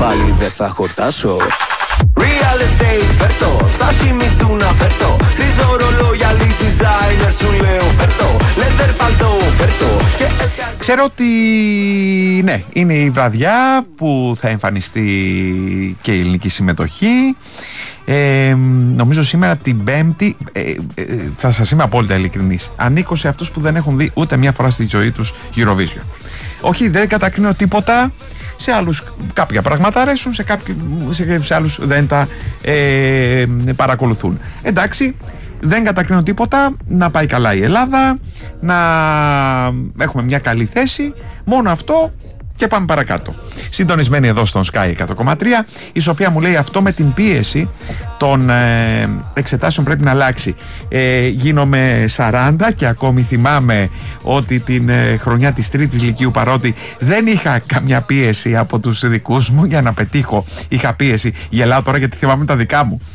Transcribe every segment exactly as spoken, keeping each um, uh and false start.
πάλι δεν θα χορτάσω. Real estate φέρτο, sashimi τούνα φέρτο. Χρυσό ρολόγια, lead designer σου λέω φέρτο. Leather παλτό φέρτο. Ξέρω ότι ναι, είναι η βραδιά που θα εμφανιστεί και η ελληνική συμμετοχή. Ε, νομίζω σήμερα την Πέμπτη, ε, ε, θα σας είμαι απόλυτα ειλικρινής, ανήκω σε αυτούς που δεν έχουν δει ούτε μια φορά στη ζωή τους Eurovision. Όχι, δεν κατακρίνω τίποτα. Σε άλλους κάποια πράγματα αρέσουν, σε, κάποιοι, σε, σε άλλους δεν τα ε, παρακολουθούν. Εντάξει, δεν κατακρίνω τίποτα. Να πάει καλά η Ελλάδα, να έχουμε μια καλή θέση. Μόνο αυτό και πάμε παρακάτω. Συντονισμένοι εδώ στον Sky εκατό κόμμα τρία. Η Σοφία μου λέει αυτό με την πίεση των ε, εξετάσεων πρέπει να αλλάξει. Ε, γίνομαι σαράντα και ακόμη θυμάμαι ότι την ε, χρονιά της τρίτης λυκείου, παρότι δεν είχα καμιά πίεση από τους δικούς μου για να πετύχω, είχα πίεση. Γελάω τώρα γιατί θυμάμαι τα δικά μου.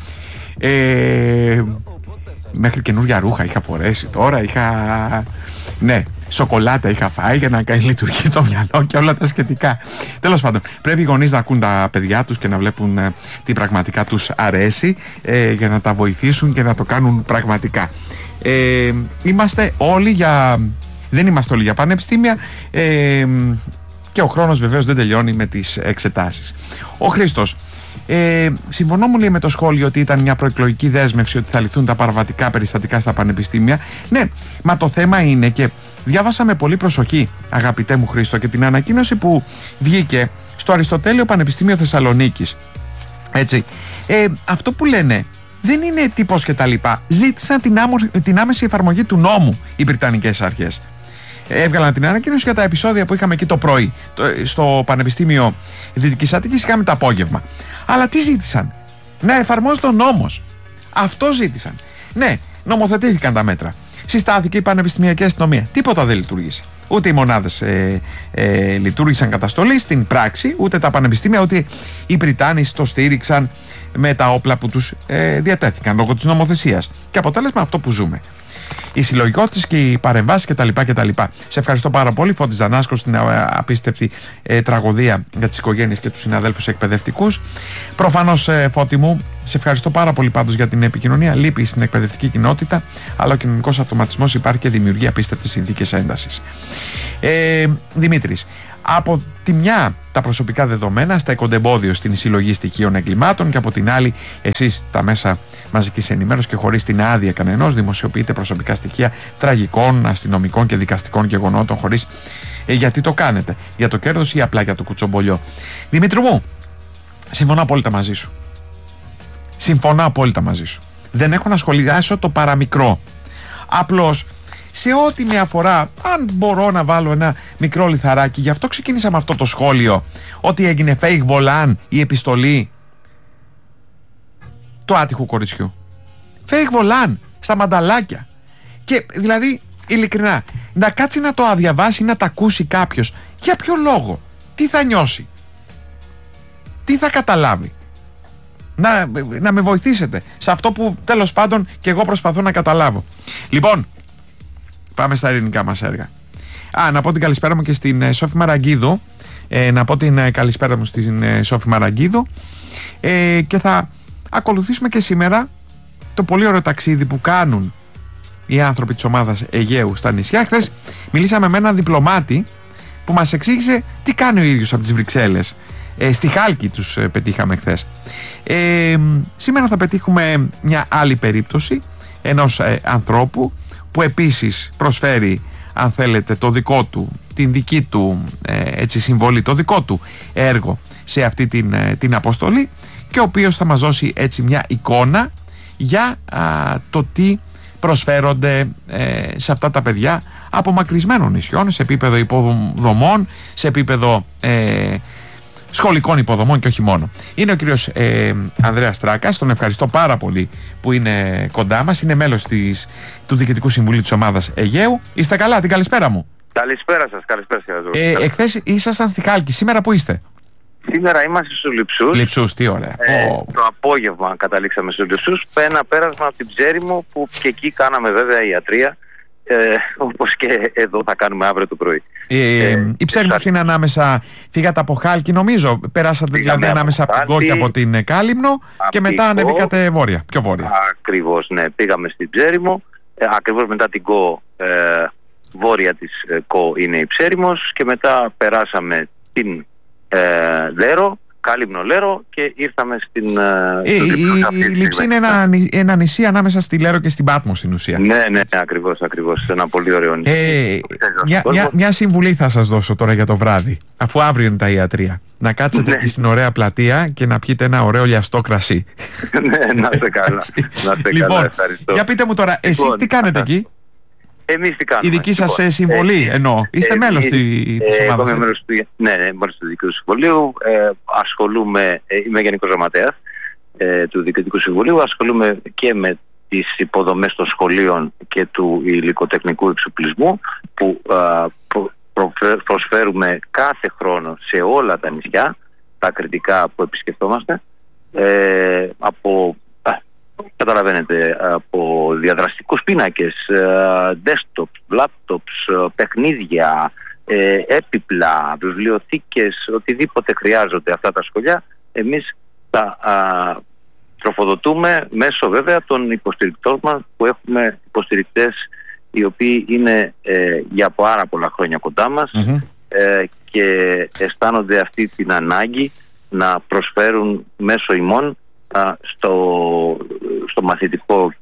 Ε, μέχρι καινούργια ρούχα είχα φορέσει τώρα, είχα... Ναι, σοκολάτα είχα φάει για να κάνει λειτουργεί το μυαλό και όλα τα σχετικά. Τέλος πάντων, πρέπει οι γονείς να ακούν τα παιδιά τους και να βλέπουν ε, τι πραγματικά τους αρέσει ε, για να τα βοηθήσουν και να το κάνουν πραγματικά. Ε, είμαστε όλοι για... Δεν είμαστε όλοι για πανεπιστήμια ε, και ο χρόνος βεβαίως δεν τελειώνει με τις εξετάσεις. Ο Χρήστος, Ε, συμφωνώ μου λέει με το σχόλιο ότι ήταν μια προεκλογική δέσμευση ότι θα λυθούν τα παραβατικά περιστατικά στα πανεπιστήμια. Ναι, μα το θέμα είναι, και διάβασα με πολύ προσοχή αγαπητέ μου Χρήστο και την ανακοίνωση που βγήκε στο Αριστοτέλειο Πανεπιστήμιο Θεσσαλονίκης. Έτσι, ε, αυτό που λένε δεν είναι τύπος και τα λοιπά. Ζήτησαν την, άμο, την άμεση εφαρμογή του νόμου οι Βρετανικές αρχές. Έβγαλαν την ανακοίνωση για τα επεισόδια που είχαμε εκεί το πρωί στο Πανεπιστήμιο Δυτικής Αττικής, είχαμε το απόγευμα. Αλλά τι ζήτησαν? Να εφαρμόζεται ο νόμος. Αυτό ζήτησαν. Ναι, νομοθετήθηκαν τα μέτρα. Συστάθηκε η πανεπιστημιακή αστυνομία. Τίποτα δεν λειτουργήσε. Ούτε οι μονάδες ε, ε, λειτουργήσαν καταστολή στην πράξη, ούτε τα πανεπιστήμια, ούτε οι Βρυτάνοι το στήριξαν με τα όπλα που τους ε, διατέθηκαν λόγω της νομοθεσίας. Και αποτέλεσμα αυτό που ζούμε. Οι συλλογικότητες και οι παρεμβάσεις κτλ. κτλ. Σε ευχαριστώ πάρα πολύ, Φώτης Δανάσκος, στην απίστευτη ε, τραγωδία για τις οικογένειες και τους συναδέλφους εκπαιδευτικούς. Προφανώς, ε, Φώτη μου, σε ευχαριστώ πάρα πολύ πάντως για την επικοινωνία. Λείπει στην εκπαιδευτική κοινότητα, αλλά ο κοινωνικός αυτοματισμός υπάρχει και δημιουργεί απίστευτες συνθήκες έντασης. Ε, Δημήτρης, από τη μια τα προσωπικά δεδομένα στέκονται εμπόδιο στην συλλογή στοιχείων εγκλημάτων και από την άλλη εσείς τα μέσα μαζικής ενημέρωσης και χωρίς την άδεια κανενός δημοσιοποιείτε προσωπικά στοιχεία τραγικών, αστυνομικών και δικαστικών γεγονότων χωρίς ε, γιατί το κάνετε, για το κέρδος ή απλά για το κουτσομπολιό. Δημήτρη μου, συμφωνώ απόλυτα μαζί σου. Συμφωνώ απόλυτα μαζί σου. Δεν έχω να σχολιάσω το παραμικρό. Απλώς σε ό,τι με αφορά, αν μπορώ να βάλω ένα μικρό λιθαράκι, γι' αυτό ξεκίνησα με αυτό το σχόλιο, ότι έγινε fake volant η επιστολή του άτυχου κοριτσιού. Fake volant στα μανταλάκια. Και δηλαδή, ειλικρινά, να κάτσει να το αδιαβάσει, να τα ακούσει κάποιος, για ποιο λόγο, τι θα νιώσει, τι θα καταλάβει. Να, να με βοηθήσετε σε αυτό που τέλος πάντων και εγώ προσπαθώ να καταλάβω. Λοιπόν, πάμε στα ελληνικά μας έργα. Α, να πω την καλησπέρα μου και στην ε, Σόφη Μαραγκίδου. Ε, να πω την ε, καλησπέρα μου στην ε, Σόφη Μαραγκίδου. Ε, και θα ακολουθήσουμε και σήμερα το πολύ ωραίο ταξίδι που κάνουν οι άνθρωποι της ομάδας Αιγαίου στα νησιά. Χθες μιλήσαμε με έναν διπλωμάτη που μας εξήγησε τι κάνει ο ίδιος από τις Βρυξέλλες. Ε, στη Χάλκη τους ε, πετύχαμε χθες. Ε, σήμερα θα πετύχουμε μια άλλη περίπτωση ενός ε, ανθρώπου που επίσης προσφέρει, αν θέλετε, το δικό του, την δική του ε, έτσι, συμβολή, το δικό του έργο σε αυτή την, ε, την αποστολή, και ο οποίος θα μας δώσει έτσι μια εικόνα για α, το τι προσφέρονται ε, σε αυτά τα παιδιά απομακρυσμένων νησιών, σε επίπεδο υποδομών, σε επίπεδο ε, σχολικών υποδομών και όχι μόνο. Είναι ο κύριος ε, Ανδρέας Τράκας, τον ευχαριστώ πάρα πολύ που είναι κοντά μας, είναι μέλος της, του Διοικητικού Συμβουλίου της ομάδας Αιγαίου. Είστε καλά? Την καλησπέρα μου. Καλησπέρα σας, καλησπέρα σας. Ε, εχθές ήσασταν στη Χάλκη, σήμερα που είστε? Σήμερα είμαστε στους Λειψούς. Λειψούς, τι ωραία. Ε, oh. Το απόγευμα καταλήξαμε στους Λειψούς. Ένα πέρασμα από την Ψέριμο που και εκεί κάναμε βέβαια ιατρία. ε, όπως και εδώ θα κάνουμε αύριο το πρωί. Ε, ε, η Ψέριμος είναι ανάμεσα, φύγατε από Χάλκι νομίζω, περάσατε δηλαδή ανάμεσα από την Κόρ και από την Κάλυμνο και μετά ανεβήκατε βόρεια, πιο βόρεια. Ακριβώς, ναι, πήγαμε στην Ψέριμο, ε, ακριβώς μετά την Κο, ε, βόρεια της ε, Κο είναι η Ψέριμος και μετά περάσαμε την ε, Λέρο, Κάλυμνο Λέρο και ήρθαμε στην... Ε, η η Λειψή είναι ένα, ένα νησί ανάμεσα στη Λέρο και στην Πάτμο στην ουσία. Ναι, ναι, ακριβώς, ακριβώς. Ένα πολύ ωραίο νησί. Ε, μια, μια, μια συμβουλή θα σας δώσω τώρα για το βράδυ, αφού αύριο είναι τα ιατρία. Να κάτσετε ναι. εκεί στην ωραία πλατεία και να πιείτε ένα ωραίο λιαστό κρασί. Ναι, να είστε καλά. Να είστε λοιπόν, καλά, ευχαριστώ. Για πείτε μου τώρα, εσείς λοιπόν, τι κάνετε εκεί? Εμείς τι κάνουμε? Η δική σας λοιπόν, συμβολή ε, εννοώ. Είστε ε, μέλος ε, της ε, ομάδας. Εγώ είμαι μέλος του, ναι, ναι, μέλος του Διοικητικού Συμβουλίου. Ε, ασχολούμαι, ε, είμαι Γενικός Γραμματέας ε, του Διοικητικού Συμβουλίου. Ασχολούμαι και με τις υποδομές των σχολείων και του υλικοτεχνικού εξοπλισμού που ε, προ, προ, προσφέρουμε κάθε χρόνο σε όλα τα νησιά, τα κριτικά που επισκεφτόμαστε, ε, από... Καταλαβαίνετε, από διαδραστικούς πίνακες, desktops, laptops, παιχνίδια, έπιπλα, βιβλιοθήκες, οτιδήποτε χρειάζονται αυτά τα σχολιά, εμείς τα α, τροφοδοτούμε μέσω βέβαια των υποστηρικτών μας, που έχουμε υποστηρικτές οι οποίοι είναι ε, για πάρα πολλά χρόνια κοντά μας mm-hmm. ε, και αισθάνονται αυτή την ανάγκη να προσφέρουν μέσω ημών Στο, στο μαθητικό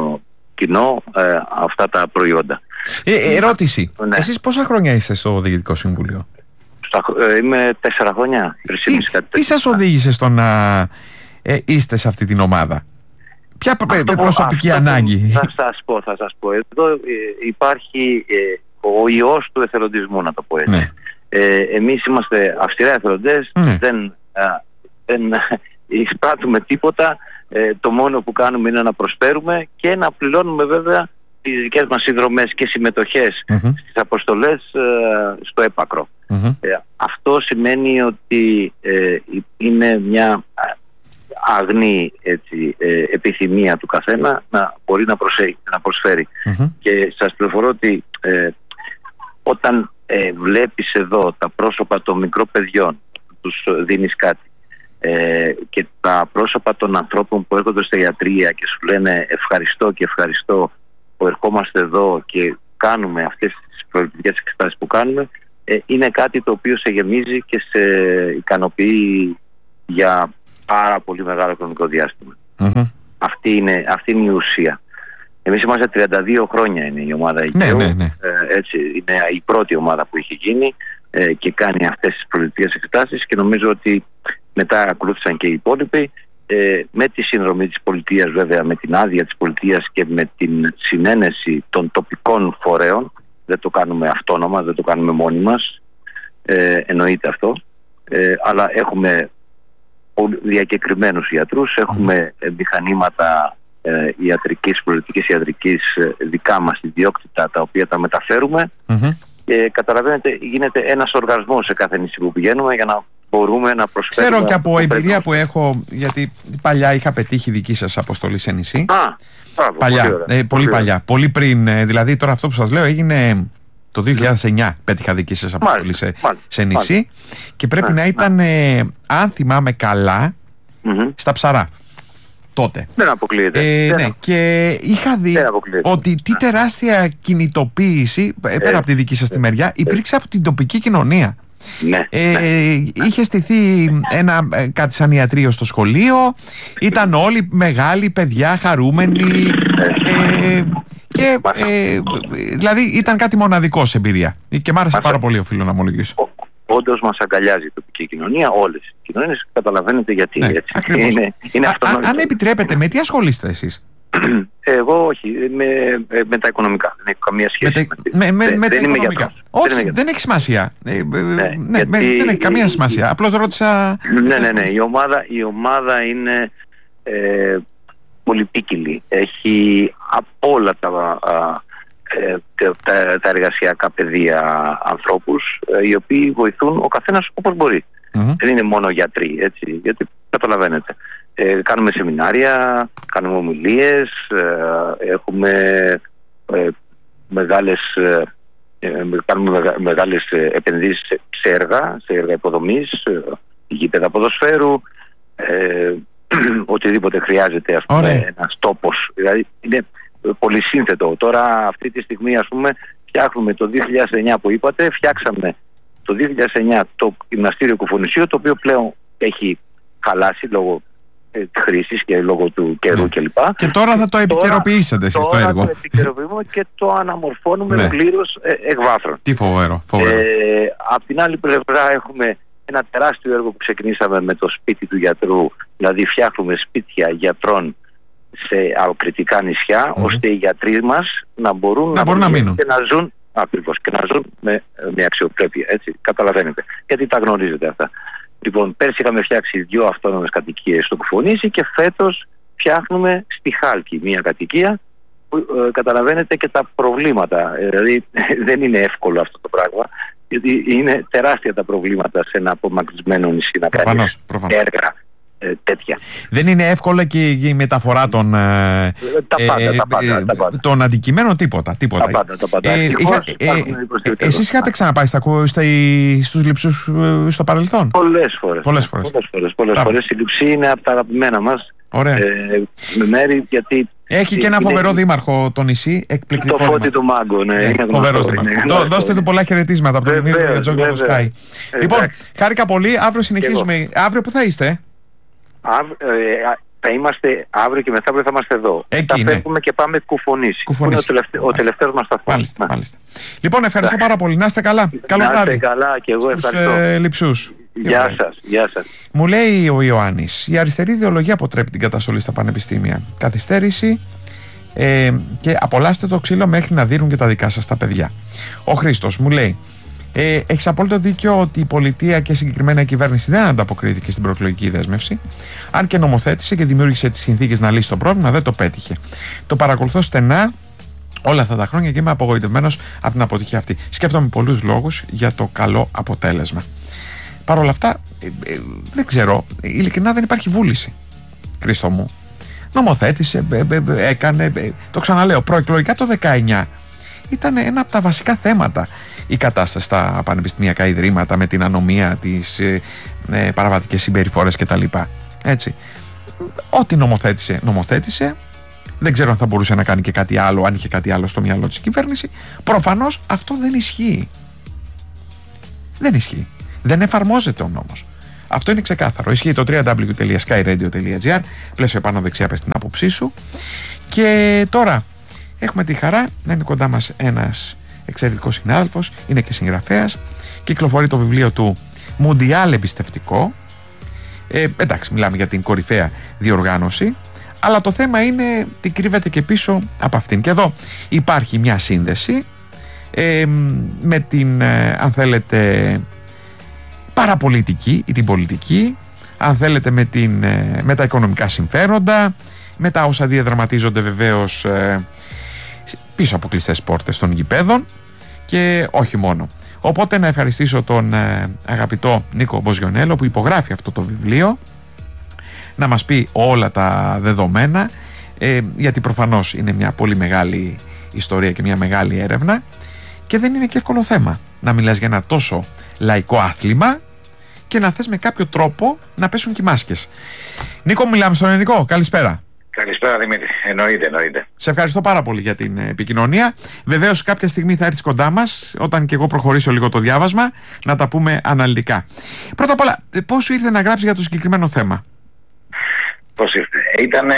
κοινό ε, αυτά τα προϊόντα. Ε, ερώτηση. Ναι. Εσείς πόσα χρόνια είστε στο Διοικητικό Συμβούλιο? Στα, ε, είμαι τέσσερα χρόνια. Τι, τι σας οδήγησε στο να ε, είστε σε αυτή την ομάδα? Ποια αυτό, προσωπική αυτό, ανάγκη? Θα σας πω, θα σας πω. Εδώ ε, υπάρχει ε, ο ιός του εθελοντισμού, να το πω έτσι. Ναι. Ε, εμείς είμαστε αυστηρά εθελοντές, ναι. δεν... Ε, δεν εισπράττουμε τίποτα, ε, το μόνο που κάνουμε είναι να προσφέρουμε και να πληρώνουμε βέβαια τις δικές μας συνδρομές και συμμετοχές mm-hmm. στις αποστολές ε, στο έπακρο. Mm-hmm. Ε, αυτό σημαίνει ότι ε, είναι μια αγνή έτσι, ε, επιθυμία του καθένα να μπορεί να, προσέ, να προσφέρει. Mm-hmm. Και σας πληροφορώ ότι ε, όταν ε, βλέπεις εδώ τα πρόσωπα των μικρών παιδιών, τους δίνεις κάτι, Ε, και τα πρόσωπα των ανθρώπων που έρχονται στα ιατρεία και σου λένε ευχαριστώ και ευχαριστώ που ερχόμαστε εδώ και κάνουμε αυτές τις προληπτικές εξετάσεις που κάνουμε, ε, είναι κάτι το οποίο σε γεμίζει και σε ικανοποιεί για πάρα πολύ μεγάλο χρονικό διάστημα. Mm-hmm. Αυτή είναι, αυτή είναι η ουσία. Εμείς είμαστε τριάντα δύο χρόνια, είναι η ομάδα Αιγαίου. Ναι, ναι, ναι. Ε, έτσι, είναι η πρώτη ομάδα που έχει γίνει ε, και κάνει αυτές τις προληπτικές εξετάσεις και νομίζω ότι μετά ακολούθησαν και οι υπόλοιποι, ε, με τη συνδρομή της πολιτείας βέβαια, με την άδεια της πολιτείας και με την συνένεση των τοπικών φορέων. Δεν το κάνουμε αυτόνομα, δεν το κάνουμε μόνοι μας, ε, εννοείται αυτό, ε, αλλά έχουμε διακεκριμένους ιατρούς, έχουμε mm. μηχανήματα ε, ιατρικής, πολιτικής ιατρικής ε, δικά μας ιδιόκτητα, τα οποία τα μεταφέρουμε mm-hmm. και καταλαβαίνετε γίνεται ένας οργασμός σε κάθε νησί που πηγαίνουμε για να μπορούμε να προσφέρουμε. Ξέρω και από εμπειρία που έχω, γιατί παλιά είχα πετύχει δική σας αποστολή σε νησί. Α, μπράβο, παλιά, πολύ, ε, πολύ, πολύ παλιά, πολύ πριν, ε, δηλαδή τώρα αυτό που σας λέω έγινε το δύο χιλιάδες εννιά, πέτυχα δική σας αποστολή μάλιστα, σε, μάλιστα, σε νησί μάλιστα. Και πρέπει μάλιστα, να ήταν, ε, αν θυμάμαι καλά, mm-hmm. στα Ψαρά. Τότε. Δεν αποκλείεται. Ε, δεν ναι, αποκλείεται. Και είχα δει ότι τι τεράστια κινητοποίηση, πέρα ε, από τη δική σας τη μεριά, υπήρξε ε, από την τοπική κοινωνία. Ναι, ε, ναι. Είχε στηθεί ένα, κάτι σαν ιατρείο στο σχολείο, ήταν όλοι μεγάλοι παιδιά, χαρούμενοι ε, και ε, δηλαδή ήταν κάτι μοναδικό σε εμπειρία και μ' άρεσε πάρα πολύ, οφείλω να ομολογήσω. Όντως μας αγκαλιάζει η τοπική κοινωνία, όλες οι κοινωνίες, καταλαβαίνετε γιατί. Ναι, έτσι. Είναι, είναι α, α, αν επιτρέπετε, με τι ασχολείστε εσείς? Εγώ όχι, με, με τα οικονομικά. Δεν έχω καμία σχέση με, με, με, με δεν τα οικονομικά. Όχι, δεν, δεν έχει σημασία. Ναι, ναι, γιατί, με, δεν έχει καμία σημασία. Απλώς ρώτησα. Ναι, ναι, ναι. Η ομάδα, η ομάδα είναι ε, πολυπίκυλη. Έχει από όλα τα, α, ε, τα, τα εργασιακά πεδία ανθρώπους, ε, οι οποίοι βοηθούν ο καθένας όπως μπορεί. Mm-hmm. Δεν είναι μόνο γιατροί, έτσι, γιατί καταλαβαίνετε. Ε, κάνουμε σεμινάρια, κάνουμε ομιλίες, ε, έχουμε ε, μεγάλες, ε, κάνουμε μεγα, μεγάλες επενδύσεις σε έργα, σε έργα υποδομής, ε, γήπεδα ποδοσφαίρου, ε, οτιδήποτε χρειάζεται, ας πούμε, ένας τόπος. Δηλαδή είναι πολύ σύνθετο. Τώρα αυτή τη στιγμή, ας πούμε, φτιάχνουμε το δύο χιλιάδες εννιά που είπατε, φτιάξαμε το δύο χιλιάδες εννιά το γυμναστήριο Κουφονησίου, το οποίο πλέον έχει χαλάσει λόγω ε, χρήσης και λόγω του καιρού ναι. κλπ. Και τώρα θα το επικαιροποιήσετε εσείς το έργο. Τώρα το επικαιροποιούμε και το αναμορφώνουμε ναι. πλήρως ε, εκ βάθρων. Τι φοβερό, φοβερό. Ε, απ' την άλλη πλευρά έχουμε ένα τεράστιο έργο που ξεκινήσαμε με το σπίτι του γιατρού, δηλαδή φτιάχνουμε σπίτια γιατρών σε ακριτικά νησιά, mm-hmm. ώστε οι γιατροί μας να μπορούν να, να, μπορούν να μείνουν και να ζουν, ακριβώς, και να ζουν με, με αξιοπρέπεια, έτσι, καταλαβαίνετε, γιατί τα γνωρίζετε αυτά. Λοιπόν, πέρσι είχαμε φτιάξει δύο αυτόνομες κατοικίες στο Κουφονήσι και φέτος φτιάχνουμε στη Χάλκη μια κατοικία που ε, καταλαβαίνετε και τα προβλήματα, ε, δηλαδή δεν είναι εύκολο αυτό το πράγμα, γιατί είναι τεράστια τα προβλήματα σε ένα απομακρυσμένο νησί να κάνει έργα ε, τέτοια. Δεν είναι εύκολα και η μεταφορά των, ε, τα πάντα, ε, τα πάντα, τα πάντα. των αντικειμένων, τίποτα. τίποτα. Τα πάντα, τα πάντα. Ε, είχα, ε, ε, εσείς είχατε ξαναπάει στα, στα, στους Λειψούς στο παρελθόν? Πολλές φορές. Πολλές φορές. Πολλές φορές, πολλές φορές. Η Λειψή είναι από τα αγαπημένα μας ε, με μέρη, γιατί έχει και ένα είναι... φοβερό δήμαρχο το νησί, εκπληκτικό. Το Φώτη του Μάγκο, ναι. ναι φοβερός δήμαρχο. Δώστε του πολλά χαιρετίσματα από τον Δημήτρη Τζόγλιο Σκάι. Λοιπόν, χάρηκα πολύ. Αύριο συνεχίζουμε. Αύριο που θα είστε? Αύριο, ε, θα είμαστε αύριο και μεθαύριο θα είμαστε εδώ. Εκεί, θα φεύγουμε ναι. και πάμε Κουφονήσι. Κουφονήσι. Είναι ο, τελευταί, ο τελευταίος μας σταθμός. Μάλιστα, μάλιστα. Λοιπόν, ευχαριστώ πάρα πολύ. Να είστε καλά. Καλό βράδυ. Να είστε καλά και εγώ ευχαριστώ. Ε, Λειψούς. Γεια σας, γεια σας. Μου λέει ο Ιωάννης, η αριστερή ιδεολογία αποτρέπει την καταστολή στα πανεπιστήμια. Καθυστέρηση ε, και απολάστε το ξύλο μέχρι να δίνουν και τα δικά σας τα παιδιά. Ο Χρήστος μου λέει, ε, έχεις απόλυτο δίκιο ότι η πολιτεία και συγκεκριμένα η κυβέρνηση δεν ανταποκρίθηκε στην προεκλογική δέσμευση. Αν και νομοθέτησε και δημιούργησε τις συνθήκες να λύσει το πρόβλημα, δεν το πέτυχε. Το παρακολουθώ στενά όλα αυτά τα χρόνια και είμαι απογοητευμένος από την αποτυχία αυτή. Σκέφτομαι πολλούς λόγους για το καλό αποτέλεσμα. Παρ' όλα αυτά, ε, ε, δεν ξέρω, ειλικρινά δεν υπάρχει βούληση. Χρήστο μου. Νομοθέτησε, ε, ε, ε, έκανε, ε, το ξαναλέω, προεκλογικά το δεκαεννιά ήταν ένα από τα βασικά θέματα η κατάσταση στα πανεπιστημιακά ιδρύματα με την ανομία, τις ε, ε, παραβατικές συμπεριφορές κτλ. Έτσι. Ό,τι νομοθέτησε, νομοθέτησε. Δεν ξέρω αν θα μπορούσε να κάνει και κάτι άλλο, αν είχε κάτι άλλο στο μυαλό της κυβέρνηση. Προφανώς αυτό δεν ισχύει. Δεν ισχύει. Δεν εφαρμόζεται ο νόμος. Αυτό είναι ξεκάθαρο. Ισχύει το double-u double-u double-u τελεία sky radio τελεία gr, πλαίσιο πάνω δεξιά, πες την άποψή σου. Και τώρα έχουμε τη χαρά να είναι κοντά μας ένας εξαιρετικός συνάδελφος, είναι και συγγραφέας, κυκλοφορεί το βιβλίο του Μουντιάλ Εμπιστευτικό. Ε, εντάξει, μιλάμε για την κορυφαία διοργάνωση, αλλά το θέμα είναι τι κρύβεται και πίσω από αυτήν. Και εδώ υπάρχει μια σύνδεση ε, με την, ε, αν θέλετε, παραπολιτική ή την πολιτική, αν θέλετε με, την, ε, με τα οικονομικά συμφέροντα, με τα όσα διαδραματίζονται βεβαίως ε, πίσω από κλειστές πόρτες των γηπέδων και όχι μόνο. Οπότε να ευχαριστήσω τον ε, αγαπητό Νίκο Μποζιονέλο που υπογράφει αυτό το βιβλίο, να μας πει όλα τα δεδομένα, ε, γιατί προφανώς είναι μια πολύ μεγάλη ιστορία και μια μεγάλη έρευνα και δεν είναι και εύκολο θέμα να μιλάς για ένα τόσο λαϊκό άθλημα και να θες με κάποιο τρόπο να πέσουν και οι μάσκες. Νίκο, μιλάμε στον ελληνικό. Καλησπέρα. Καλησπέρα Δημήτρη, εννοείται, εννοείται. Σε ευχαριστώ πάρα πολύ για την επικοινωνία. Βεβαίως κάποια στιγμή θα έρθεις κοντά μας, όταν και εγώ προχωρήσω λίγο το διάβασμα, να τα πούμε αναλυτικά. Πρώτα απ' όλα, πώς σου ήρθε να γράψεις για το συγκεκριμένο θέμα? Πώς ήρθε? Ήτανε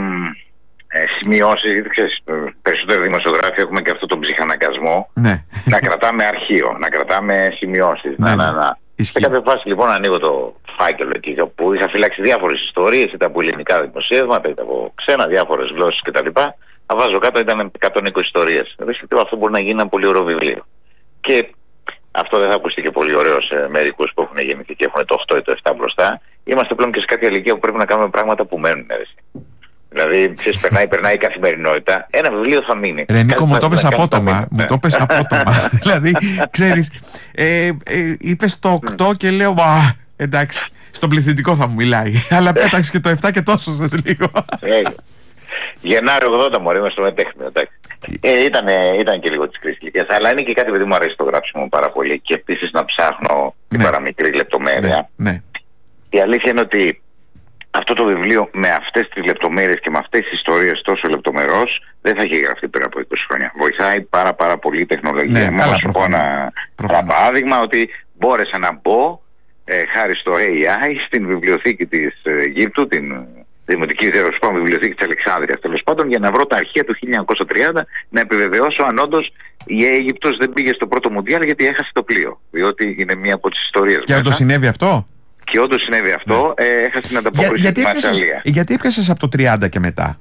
ε, σημειώσεις, γιατί ξέρεις, περισσότεροι δημοσιογράφοι έχουμε και αυτό τον ψυχαναγκασμό. Ναι. Να κρατάμε αρχείο, να κρατάμε σημειώσεις. Ναι, να, να, να. Σε κάποια φάση λοιπόν ανοίγω το φάκελο εκεί, όπου είχα φυλάξει διάφορες ιστορίες, είτε από ελληνικά δημοσιεύματα, είτε από ξένα, διάφορες γλώσσες κτλ. Θα βάζω κάτω, ήταν εκατόν είκοσι ιστορίες. Βρίσκεται αυτό μπορεί να γίνει ένα πολύ ωραίο βιβλίο. Και αυτό δεν θα ακουστεί και πολύ ωραίο σε μερικούς που έχουν γεννηθεί και έχουν το οκτώ ή το επτά μπροστά. Είμαστε πλέον και σε κάποια ηλικία που πρέπει να κάνουμε πράγματα που μένουν. Έτσι. Δηλαδή, ξέρεις, περνάει, περνάει η καθημερινότητα. Ένα βιβλίο θα μείνει. Ρε Νίκο, μου το πες απότομα. Μου το πες απότομα. Δηλαδή, ξέρεις, ε, ε, είπες το οκτώ και λέω, α, εντάξει, στον πληθυντικό θα μου μιλάει. Αλλά πέταξε και το επτά και τόσο σας λίγο. Γενάρη ογδόντα μωρέ, είμαι στο μετέχνιο. Ε, ήταν, ήταν και λίγο τη κρίση ηλικίας, αλλά είναι και κάτι που μου αρέσει το γράψιμο πάρα πολύ και επίσης να ψάχνω την ναι. παραμικρή λεπτομέρεια. Ναι. Ναι. Η αλήθεια είναι ότι αυτό το βιβλίο με αυτές τις λεπτομέρειες και με αυτές τις ιστορίες τόσο λεπτομερώς δεν θα είχε γραφτεί πριν από είκοσι χρόνια. Βοηθάει πάρα πάρα πολύ η τεχνολογία. Ναι, να σου πω ένα, ένα παράδειγμα ότι μπόρεσα να μπω ε, χάρη στο έι άι στην βιβλιοθήκη της Αιγύπτου, την Δημοτική Βιβλιοθήκη της Αλεξάνδρειας, τέλος πάντων, για να βρω τα αρχεία του χίλια εννιακόσια τριάντα, να επιβεβαιώσω αν όντως η Αίγυπτος δεν πήγε στο πρώτο Μουντιάλ γιατί έχασε το πλοίο. Διότι είναι μία από τις ιστορίες. Και όντως συνέβη αυτό. Και όντως συνέβη αυτό, ναι. ε, έχασε την ανταπόκριση Για, στη Μασσαλία. Γιατί έπιασες από το τριάντα και μετά?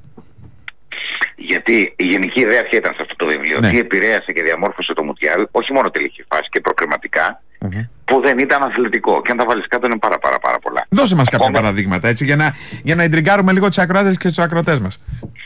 Γιατί η γενική ιδέα ποια ήταν σε αυτό το βιβλίο, ναι. τι επηρέασε και διαμόρφωσε το Μουντιάλ, όχι μόνο τελική φάση και προκριματικά, mm-hmm. που δεν ήταν αθλητικό. Και αν τα βάλεις κάτω είναι πάρα πάρα πάρα πολλά. Δώσε μας κάποια παραδείγματα έτσι, για να, για να εντριγκάρουμε λίγο τις ακροάτες και τους ακροατές μας.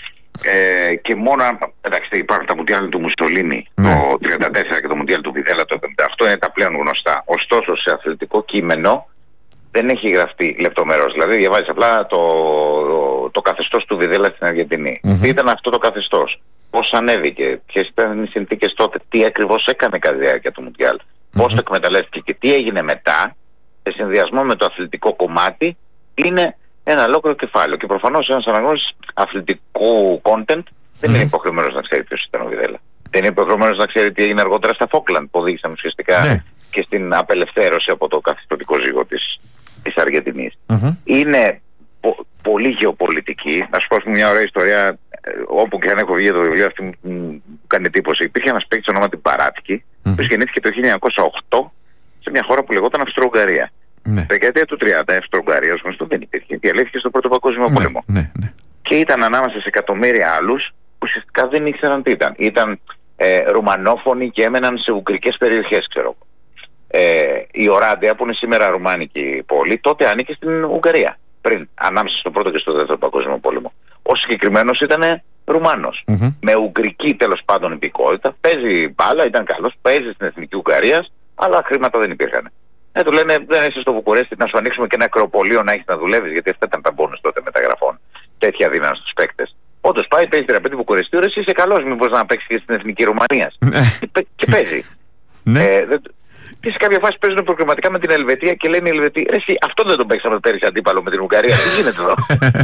Ε, και μόνο, εντάξει, υπάρχουν τα Μουντιάλ του Μουσολίνη ναι. το τριάντα τέσσερα και το Μουντιάλ του Βιδέλα το εβδομήντα. Αυτό είναι τα πλέον γνωστά. Ωστόσο, σε αθλητικό κείμενο δεν έχει γραφτεί λεπτομερώς. Δηλαδή, διαβάζεις απλά το, το, το καθεστώς του Βιδέλα στην Αργεντινή. Mm-hmm. Τι ήταν αυτό το καθεστώς, πώς ανέβηκε, ποιες ήταν οι συνθήκες τότε, τι ακριβώς έκανε κατά τη διάρκεια του Μουντιάλ, mm-hmm. πώς το εκμεταλλεύτηκε και τι έγινε μετά, σε συνδυασμό με το αθλητικό κομμάτι, είναι ένα ολόκληρο κεφάλαιο. Και προφανώς ένας αναγνώστης αθλητικού content δεν mm-hmm. είναι υποχρεωμένος να ξέρει ποιος ήταν ο Βιδέλα. Δεν είναι υποχρεωμένος να ξέρει τι έγινε αργότερα στα Φόκλαντ, που οδήγησαν ουσιαστικά mm-hmm. και στην απελευθέρωση από το καθεστωτικό ζύγο της, της Αργεντινής. Mm-hmm. Είναι πο, πολύ γεωπολιτική. Να σου πω μια ωραία ιστορία, όπου και αν έχω βγει το βιβλίο, αυτή μου κάνει εντύπωση. Υπήρχε ένας παίκτης ονόματι Μπαράτσκι, mm-hmm. που γεννήθηκε το χίλια εννιακόσια οκτώ σε μια χώρα που λεγόταν Αυστρο-Ουγγαρία. Ναι. Στη δεκαετία του τριάντα, η Αυστρο-Ουγγαρία ως γνωστό δεν υπήρχε. Διαλύθηκε στο Πρώτο Παγκόσμιο ναι, Πόλεμο. Ναι, ναι. Και ήταν ανάμεσα σε εκατομμύρια άλλους που ουσιαστικά δεν ήξεραν τι ήταν. Ήταν ε, ρουμανόφωνοι και έμεναν σε ουγγρικές περιοχές, ξέρω. Ε, η Οράντια, που είναι σήμερα ρουμάνικη πόλη, τότε ανήκε στην Ουγγαρία. Πριν, ανάμεσα στο Πρώτο και στο Δεύτερο Παγκόσμιο Πόλεμο. Ο συγκεκριμένος ήταν Ρουμάνος. Mm-hmm. Με ουγγρική τέλος πάντων υπηκότητα. Παίζει μπάλα, ήταν καλός, παίζει στην εθνική Ουγγαρία, αλλά χρήματα δεν υπήρχαν. Ε, του λένε, δεν είσαι στο Βουκουρέστι, να σου ανοίξουμε και ένα ακροπολείο να έχει να δουλεύει, γιατί αυτά ήταν τα μπόνους τότε μεταγραφών. Τέτοια δύναμη στους παίκτες. Όντως πάει, παίζει θεραπευτή Βουκουρεστίου, εσύ είσαι καλός, μήπως να παίξει και στην εθνική Ρουμανία. και, και παίζει. ε, δεν, και σε κάποια φάση παίζουν προκριματικά με την Ελβετία και λένε οι Ελβετοί, εσύ αυτό δεν τον παίξαμε πέρυσι αντίπαλο με την Ουγγαρία. Τι γίνεται εδώ?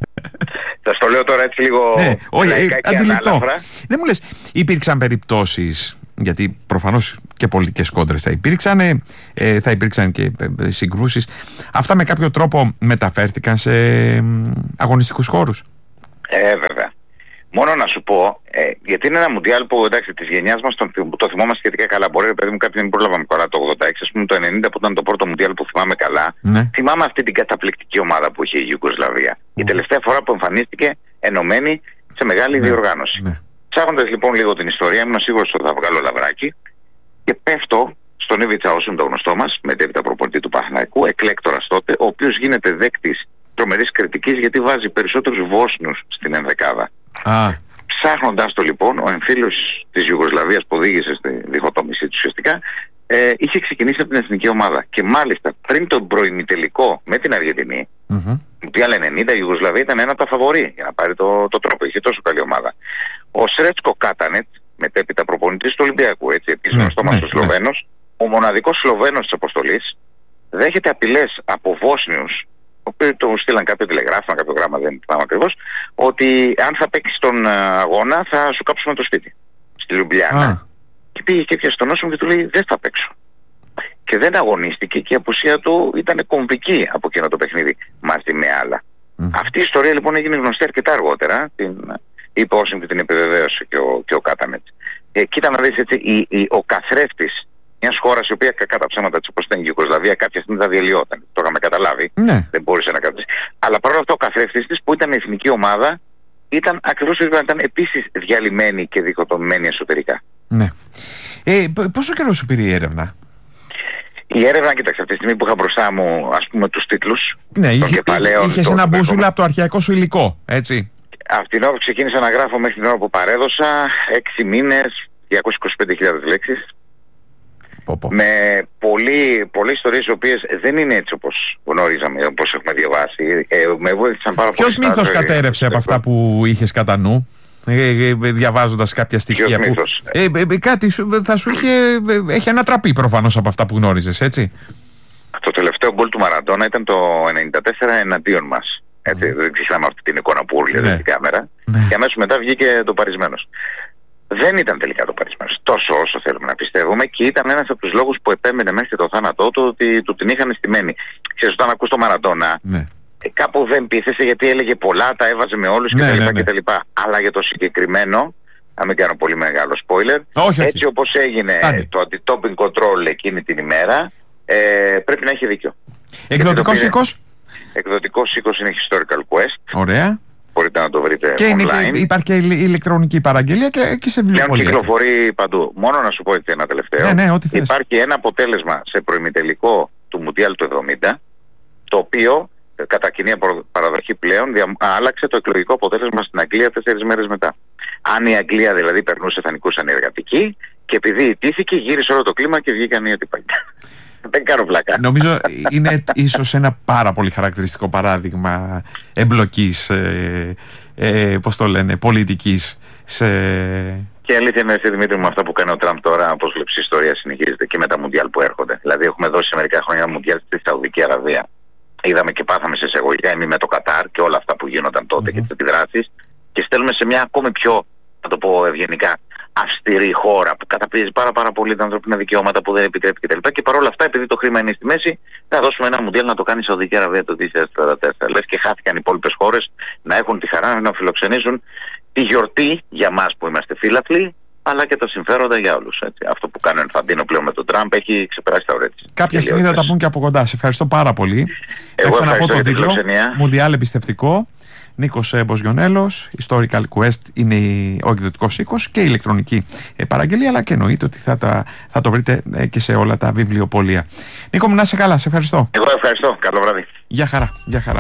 Θα στο λέω τώρα έτσι λίγο. Ναι, όχι, ε, αντιληπτό. Δεν μου λες, υπήρξαν περιπτώσεις. Γιατί προφανώς και πολιτικές κόντρες θα υπήρξαν, ε, θα υπήρξαν και ε, συγκρούσεις. Αυτά με κάποιο τρόπο μεταφέρθηκαν σε ε, αγωνιστικούς χώρους. Ε, βέβαια. Μόνο να σου πω, ε, γιατί είναι ένα Μουντιάλ που εντάξει της γενιάς μας το, το θυμόμαστε σχετικά καλά. Μπορεί, παιδί μου, κάποιοι δεν πρόλαβαμε καλά το ογδόντα έξι, ας πούμε το ενενήντα που ήταν το πρώτο Μουντιάλ που θυμάμαι καλά. Ναι. Θυμάμαι αυτή την καταπληκτική ομάδα που είχε η Ιουγκοσλαβία. Mm. Η τελευταία φορά που εμφανίστηκε ενωμένη σε μεγάλη ναι. διοργάνωση. Ναι. Ψάχνοντας λοιπόν λίγο την ιστορία, ήμουν σίγουρος ότι θα βγάλω λαβράκι και πέφτω στον Ήβιτσα Όσιμ, το γνωστό μας, μετέπειτα προπονητή του Παναθηναϊκού, εκλέκτορας τότε, ο οποίος γίνεται δέκτης τρομερής κριτικής γιατί βάζει περισσότερους Βόσνιους στην ενδεκάδα. Ah. Ψάχνοντας το λοιπόν, ο εμφύλιος της Ιουγκοσλαβίας που οδήγησε στη διχοτόμησή του ουσιαστικά, ε, είχε ξεκινήσει από την εθνική ομάδα. Και μάλιστα πριν τον προημιτελικό με την Αργεντινή, mm-hmm. που άλλα ενενήντα, η Ιουγκοσλαβία ήταν ένα από τα φαβορί για να πάρει το, το τρόπο. Είχε τόσο καλή ομάδα. Ο Σρέτσκο Κάτανετ, μετέπειτα προπονητής του Ολυμπιακού, έτσι, επίσης γνωστό μας ο Σλοβαίνος, ο μοναδικός Σλοβαίνος της αποστολής, δέχεται απειλές από Βόσνιους, ο οποίος του στείλαν κάποιο τηλεγράφημα, κάποιο γράμμα, δεν θυμάμαι ακριβώς, ότι αν θα παίξεις τον αγώνα θα σου κάψουμε το σπίτι, στη Λουμπλιάνα. Ah. Και πήγε και έπιασε τον Όσιμ και του λέει δεν θα παίξω. Και δεν αγωνίστηκε και η απουσία του ήταν κομβική από εκείνο το παιχνίδι, μαζί με άλλα. Mm. Αυτή η ιστορία λοιπόν έγινε γνωστή αρκετά αργότερα, την είπε Όσιμ και την επιβεβαίωσε και ο, και ο Κάτανετ. Ε, κοίτα να δεις έτσι, η, η, ο καθρέφτης μιας χώρας η οποία κακά τα ψέματα της όπως ήταν η Ιουγκοσλαβία κάποια στιγμή θα διελειώταν. Το είχαμε καταλάβει, ναι. δεν μπορούσε να κρατήσει. Αλλά παρόλα αυτά ο καθρέφτης της που ήταν η εθνική ομάδα ήταν ακριβώς ήταν επίσης διαλυμένη και διχοτομημένη εσωτερικά. Ναι. Ε, πόσο καιρό σου πήρε η έρευνα? Η έρευνα, κοίταξε, αυτή τη στιγμή που είχα μπροστά μου ας πούμε τους τίτλους ναι, των είχε, κεφαλαίων. Είχες ένα μπούσουλα από το αρχαϊκό σου υλικό, έτσι. Από την ώρα που ξεκίνησα να γράφω μέχρι την ώρα που παρέδωσα, έξι μήνες, διακόσιες είκοσι πέντε χιλιάδες λέξεις. πω, πω. Με πολλές ιστορίες οι οποίες δεν είναι έτσι όπως γνωρίζαμε, όπως έχουμε διαβάσει. Ε, με βοήθησαν πάρα πολύ. Ποιος μύθος κατέρευσε από αυτά που είχες κατά νου, ε, ε, διαβάζοντας κάποια στοιχεία? Ποιος που, μύθος? Ε, ε, κάτι θα σου είχε, έχει ανατραπεί προφανώς από αυτά που γνώριζες, έτσι. Το τελευταίο γκολ του Μαραντόνα ήταν το ενενήντα τέσσερα εναντίον μας. Έτσι, mm. Δεν ξεχνάμε αυτή την εικόνα που ούρλιαζε στην κάμερα. Mm. Και αμέσως μετά βγήκε το Παρισμένος. Δεν ήταν τελικά το Παρισμένος, τόσο όσο θέλουμε να πιστεύουμε, και ήταν ένας από τους λόγους που επέμενε μέχρι το θάνατό του ότι του την είχαν στημένη. Ξέρεις, όταν ακούς το Μαραντόνα, mm. ε, κάπου δεν πείθεσαι γιατί έλεγε πολλά, τα έβαζε με όλους κτλ. Ναι, ναι, ναι. Αλλά για το συγκεκριμένο, να μην κάνω πολύ μεγάλο spoiler, όχι, έτσι όχι. όπως έγινε Άνε. το anti-doping control εκείνη την ημέρα, ε, πρέπει να έχει δίκιο. Εκδοτικός οίκος? Εκδοτικός οίκος είναι Historical Quest. Ωραία. Μπορείτε να το βρείτε και online. Είναι και, υπάρχει και η ηλεκτρονική παραγγελία και, και σε βιβλιοπωλεία. Πλέον κυκλοφορεί παντού. Μόνο να σου πω έτσι ένα τελευταίο. Ναι, ναι, ό,τι θες. Υπάρχει ένα αποτέλεσμα σε προημιτελικό του Μουντιάλ του εβδομήντα, το οποίο κατά κοινή παραδοχή πλέον δια... άλλαξε το εκλογικό αποτέλεσμα στην Αγγλία τέσσερις μέρες μετά. Αν η Αγγλία δηλαδή περνούσε, θα νικούσαν οι εργατικοί, και επειδή ιτήθηκε, γύρισε όλο το κλίμα και βγήκαν οι αντίπαλοι. Δεν κάνω πλάκα. Νομίζω είναι ίσως ένα πάρα πολύ χαρακτηριστικό παράδειγμα εμπλοκής, ε, ε, πώς το λένε, πολιτικής σε... Και η αλήθεια είναι, εσύ Δημήτρη μου, αυτά που κάνει ο Τραμπ τώρα, απόσληψη ιστορία συνεχίζεται και με τα Μουντιάλ που έρχονται. Δηλαδή έχουμε δώσει σε μερικά χρόνια Μουντιάλ στη Σαουδική Αραβία. Είδαμε και πάθαμε σε εισαγωγικά εμείς με το Κατάρ και όλα αυτά που γίνονταν τότε mm-hmm. και τις επιδράσεις, και στέλνουμε σε μια ακόμη πιο, να το πω ευγενικά, αυστηρή χώρα που καταπιέζει πάρα, πάρα πολύ τα ανθρώπινα δικαιώματα, που δεν επιτρέπει κτλ. Και, και παρόλα αυτά, επειδή το χρήμα είναι στη μέση, θα δώσουμε ένα Μουντιάλ να το κάνει η Σαουδική Αραβία το δύο χιλιάδες τριάντα τέσσερα. Λες και χάθηκαν οι υπόλοιπες χώρες να έχουν τη χαρά να φιλοξενήσουν τη γιορτή για μας που είμαστε φίλαθλοι, αλλά και τα συμφέροντα για όλους. Έτσι. Αυτό που κάνει ο Ενφαντίνο πλέον με τον Τραμπ έχει ξεπεράσει τα ωρία της. Κάποια στιγμή θα τα πούν και από κοντά. Σε ευχαριστώ πάρα πολύ. Εγώ θα ξαναπώ τον τίτλο. Μουντιάλ εμπιστευτικό. Νίκος Μποζιονέλος, Historical Quest είναι ο εκδοτικός οίκος και η ηλεκτρονική παραγγελία, αλλά και εννοείται ότι θα, τα, θα το βρείτε και σε όλα τα βιβλιοπωλεία. Νίκο μου, να είσαι καλά, σε ευχαριστώ. Εγώ ευχαριστώ, καλό βράδυ. Γεια χαρά, γεια χαρά.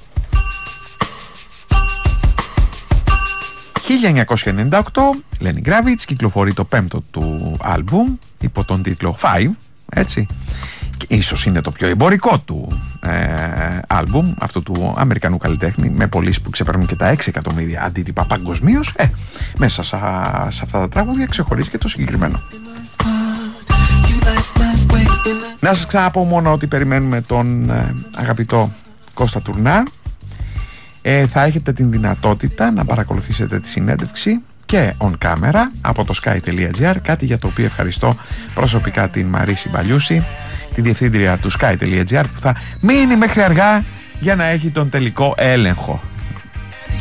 χίλια εννιακόσια ενενήντα οκτώ, Lenny Kravitz, κυκλοφορεί το πέμπτο του άλμπουμ υπό τον τίτλο Five, έτσι. Και ίσως είναι το πιο εμπορικό του ε, άλμπουμ, αυτό του Αμερικανού καλλιτέχνη, με πωλήσεις που ξεπερνούν και τα έξι εκατομμύρια αντίτυπα παγκοσμίως. Ε, μέσα σε, σε αυτά τα τραγούδια ξεχωρίζει και το συγκεκριμένο. Να σας ξαναπώ μόνο ότι περιμένουμε τον ε, αγαπητό Κώστα Τουρνά. Ε, θα έχετε την δυνατότητα να παρακολουθήσετε τη συνέντευξη και on camera από το sky.gr, κάτι για το οποίο ευχαριστώ προσωπικά την Μαρίση Μπαλιούση, τη διευθύντρια του sky.gr, που θα μείνει μέχρι αργά για να έχει τον τελικό έλεγχο.